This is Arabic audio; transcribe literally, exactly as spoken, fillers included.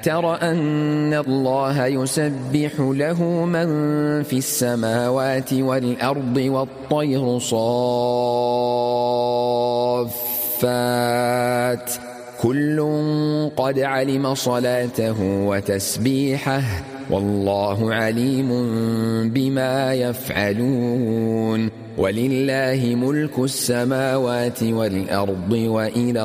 تر أن الله يسبح له من في السماوات والأرض والطير صافات كل قد علم صلاته وتسبيحه والله عليم بما يفعلون ولله ملك السماوات والأرض وإلى